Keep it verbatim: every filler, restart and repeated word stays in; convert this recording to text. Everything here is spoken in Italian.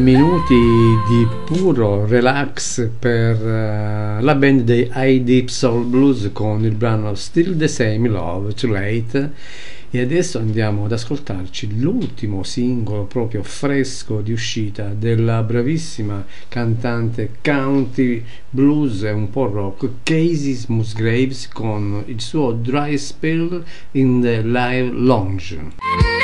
Minuti di puro relax per uh, la band dei I Deep Soul Blues con il brano Still the Same Love Too Late. E adesso andiamo ad ascoltarci l'ultimo singolo proprio fresco di uscita della bravissima cantante country blues e un po' rock Casey Musgraves con il suo Dry Spell in the Live Lounge.